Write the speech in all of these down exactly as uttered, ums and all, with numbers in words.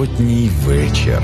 суботній вечір.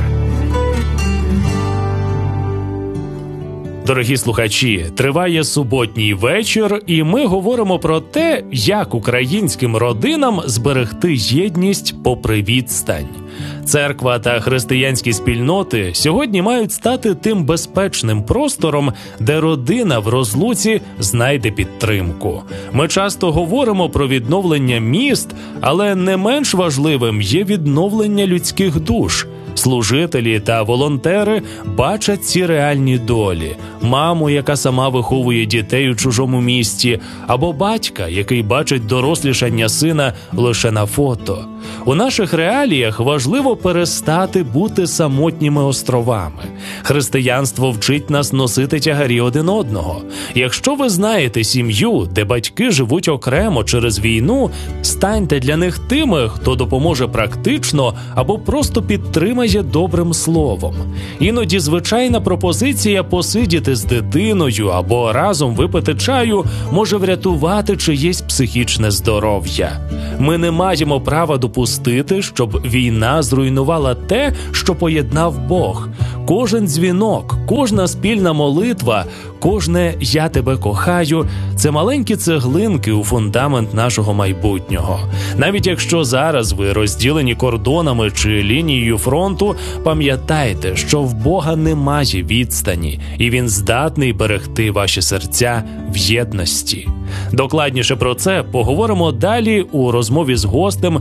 Дорогі слухачі, триває суботній вечір, і ми говоримо про те, як українським родинам зберегти єдність попри відстань. Церква та християнські спільноти сьогодні мають стати тим безпечним простором, де родина в розлуці знайде підтримку. Ми часто говоримо про відновлення міст, але не менш важливим є відновлення людських душ. Служителі та волонтери бачать ці реальні долі. Маму, яка сама виховує дітей у чужому місті, або батька, який бачить дорослішання сина лише на фото. У наших реаліях важливо перестати бути самотніми островами. Християнство вчить нас носити тягарі один одного. Якщо ви знаєте сім'ю, де батьки живуть окремо через війну, станьте для них тими, хто допоможе практично або просто підтримає добрим словом. Іноді звичайна пропозиція посидіти з дитиною або разом випити чаю може врятувати чиєсь психічне здоров'я. Ми не маємо права допустити, щоб війна зруйнувала те, що поєднав Бог. Кожен дзвінок, кожна спільна молитва, кожне «я тебе кохаю» – це маленькі цеглинки у фундамент нашого майбутнього. Навіть якщо зараз ви розділені кордонами чи лінією фронту, пам'ятайте, що в Бога немає відстані, і Він здатний берегти ваші серця в єдності. Докладніше про це поговоримо далі у розмові з гостем,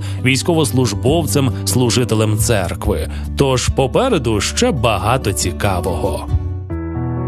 військовослужбовцем, служителем церкви. Тож попереду ще багато цікавого.